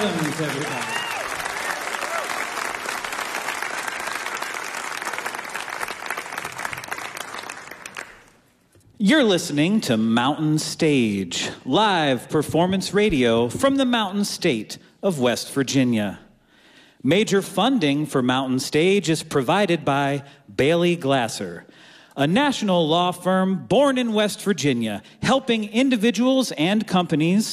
Adams, everybody. You're listening to Mountain Stage, live performance radio from the Mountain State of West Virginia. Major funding for Mountain Stage is provided by Bailey Glasser, a national law firm born in West Virginia, helping individuals and companies